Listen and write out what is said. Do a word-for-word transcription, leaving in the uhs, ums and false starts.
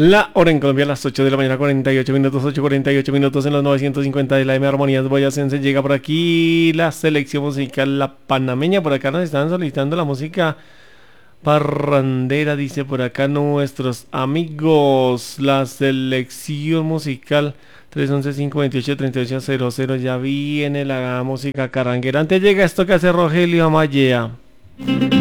La hora en Colombia a las ocho de la mañana, cuarenta y ocho minutos, ocho cuarenta y ocho minutos en los novecientos cincuenta de la M Armonías Boyacense. Llega por aquí la selección musical La Panameña. Por acá nos están solicitando la música parrandera, dice por acá nuestros amigos. La selección musical tres once, cinco veintiocho, treinta y ocho cero cero. Ya viene la música carranguera. Antes llega esto que hace Rogelio Amaya.